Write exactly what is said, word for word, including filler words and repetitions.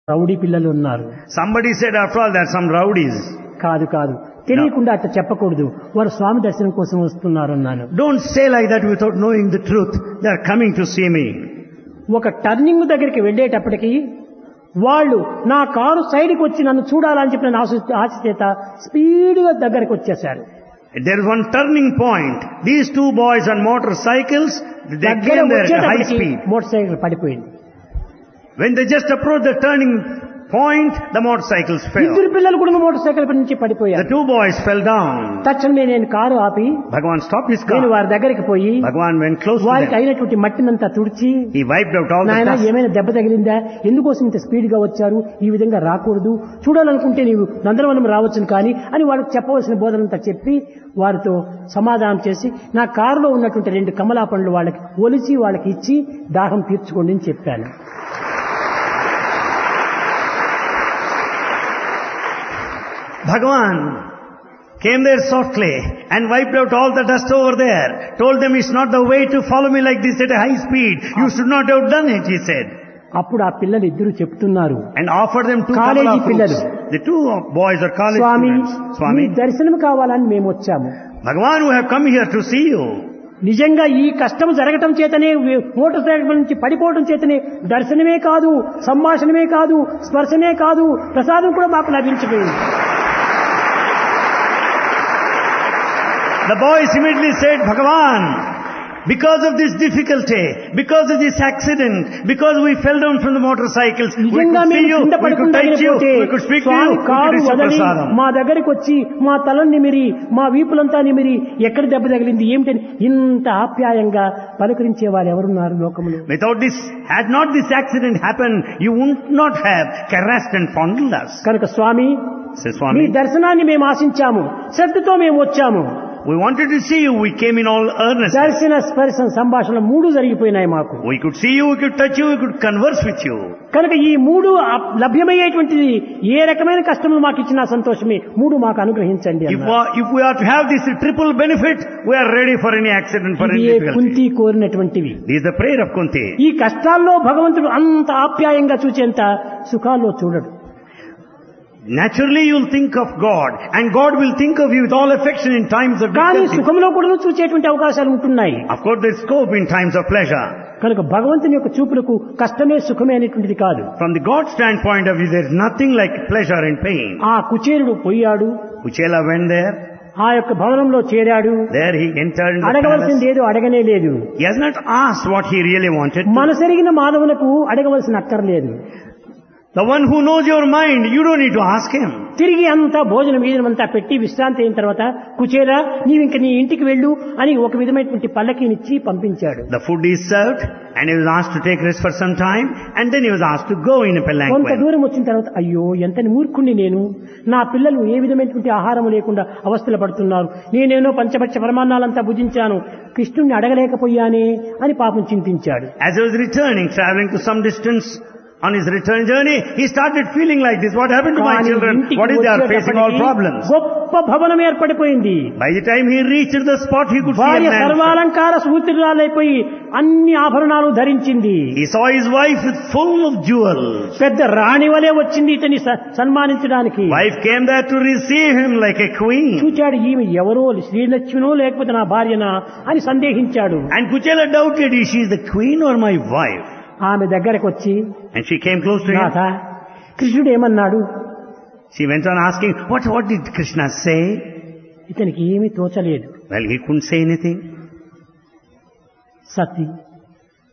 Rowdy పిల్లలు ఉన్నారు. Somebody said, after all, there are some rowdies. కాదు కాదు తెలియకుండా అట్లా చెప్పకూడదు, వారు స్వామి దర్శనం కోసం వస్తున్నారు అన్నాను. Don't say like that without knowing the truth. They are coming to see me. ఒక టర్నింగ్ దగ్గరికి వెళ్ళేటప్పటికి వాళ్ళు నా కారు సైడ్కి వచ్చి నన్ను చూడాలని చెప్పిన ఆశ ఆశ చేత స్పీడ్గా దగ్గరికి వచ్చేసారు. There is one turning point. These two boys on motorcycles, they came there at high speed. Motor cycle పడిపోయింది. When they just approached the turning point, the motorcycles fell. ఇద్దరు పిల్లలు కూడా మోటార్ సైకిల్ పై నుంచి The పడిపోయారు. two boys fell down. తక్షణమే నేను car ఆపి Bhagavan stopped his నేను car. వారి దగ్గరికి పోయి Bhagavan went close to వారికి them. అయినటువంటి మట్టినంతా తుడిచి, He wiped out all the నాయన dust. ఏమైనా దెబ్బ తగిలిందా, ఎందుకోసం ఇంత స్పీడ్ గా వచ్చారు, ఈ విధంగా రాకూడదు, చూడాలనుకుంటే నీవు నందనవనం రావచ్చును కానీ అని వాళ్ళకి చెప్పవలసిన బోధనంతా చెప్పి వారితో సమాధానం చేసి నా కారులో ఉన్నటువంటి రెండు కమలా పండ్లు వాళ్ళకి ఒలిచి వాళ్ళకి ఇచ్చి దాహం తీర్చుకోండి అని చెప్పాను. Bhagavan came there softly and wiped out all the dust over there. Told them it's not the way to follow me like this at a high speed. You should not have done it, he said. అప్పుడు ఆ పిల్లలు ఇద్దరు చెప్తున్నారు, And offered them two College Kamala పిల్లలు. fruits. The two boys are college Swamy students. Me Swami, దర్శనం కావాలని మేము వచ్చాము. Bhagavan, we have come here to see you. నిజంగా ఈ కష్టం జరగటం చేతనే మోటార్ సైకిల్ నుంచి పడిపోవడం చేతనే దర్శనమే కాదు, సంభాషణమే కాదు, స్పర్శనే కాదు, ప్రసాదం కూడా మాకు లభించిపోయింది. The boys immediately said, Bhagavan, because of this difficulty, because of this accident, because we fell down from the motorcycles, we నిజంగా could see మేము you, కింద we could పడకుండా touch you, పోతే we could speak to you, Swamy we car could receive వదలి prasadam. మా దగ్గరికి వచ్చి మా తలని నిమిరి మా వీపులంతా నిమిరి ఎక్కడ దెబ్బ తగిలింది ఏమిటని ఇంత ఆప్యాయంగా పలకరించే వారు ఎవరున్నారు లోకంలో? Without this, had not this accident happened, you would not have caressed and fondled us. కనుక స్వామి Says మీ Swami, దర్శనాన్ని మేము ఆశించాము, శ్రద్ధతో మేము వచ్చాము. we wanted to see you, we came in all earnest. దర్శన స్పర్శ సంభాషణ మూడు జరిగిపోయినాయి మాకు. We could see you, we could touch you, we could converse with you. కనుక ఈ మూడు అప్- లభ్యమయ్యేటువంటిది ఏ రకమైన కష్టములు మాకు ఇచ్చినా సంతోషమే, మూడు మాకు అనుగ్రహించండి If, అన్నారు. uh, if we are to have this triple benefit, we are ready for any accident, for any ఇది difficulty. Kunti కోరినటువంటివి. This is the prayer of Kunti. ఈ కష్టాల్లో భగవంతుడు అంత ఆప్యాయంగా చూచేంత సుఖాల్లో చూడడు. Naturally you will think of God, and God will think of you with all affection in times of కానీ difficulty. సుఖంలో కూడా చూచేటువంటి అవకాశాలు ఉంటున్నాయి. Of course there is scope in times of pleasure. కనుక భగవంతుని యొక్క చూపులకు కష్టమే సుఖమే అనేటువంటిది కాదు. From the God standpoint of view, there is nothing like pleasure and pain. ఆ కుచేరుడు పోయాడు, Kuchela went there, ఆ యొక్క భవనంలో చేరాడు, there he entered in the అడగవలసింది palace. ఏదో అడగనే లేదు. He has not asked what he really wanted. మనసెరిగిన మాధవులకు అడగవలసిన అక్కర్లేదు. The one who knows your mind, you don't need to ask him. తిరిగి అంతా భోజనం గీజనం అంతా పెట్టి విశ్రాంతి అయిన తర్వాత కుచేరా నీవు ఇంక నీ ఇంటికి వెళ్ళు అని ఒక విధమైనటువంటి పల్లకీనిచ్చి పంపించాడు. The food is served, and he was asked to take rest for some time, and then he was asked to go in a కొంత palanquin. దూరం వచ్చిన తర్వాత అయ్యో ఎంతని మూర్ఖుణ్ణి నేను, నా పిల్లలు ఏ విధమైనటువంటి ఆహారం లేకుండా అవస్థలు పడుతున్నారు, నేనేనో పంచభక్ష పరమాన్నాలంతా భుజించాను, కృష్ణుణ్ణి అడగలేకపోయానే అని పాపం చింతించాడు. As he was returning, traveling to some distance, on his return journey, he started feeling like this. What happened to my కానీ children? ఇంటికి What is they are facing all వచ్చేటప్పటికి problems? గొప్ప భవనం ఏర్పడిపోయింది. By the time he reached the spot, he could see a భార్య man. సర్వాలంకార సూత్రురాలైపోయి అన్ని ఆభరణాలు ధరించింది. He saw his wife with full of jewels. పెద్ద రాణి వలె వచ్చింది ఇతని స- సన్మానించడానికి. Wife came there to receive him like a queen. చూచాడు ఈమె ఎవరో శ్రీలక్ష్మినో లేకపోతే నా భార్యనా అని సందేహించాడు. And Kuchela doubted, is she the queen or my wife? ఆమె దగ్గరకు వచ్చి And she came close to him. నాథ కృష్ణుడు ఏమన్నాడు? She went on asking, what, what did Krishna say? ఇతనికి ఏమీ తోచలేదు. Well, he couldn't say anything. Sati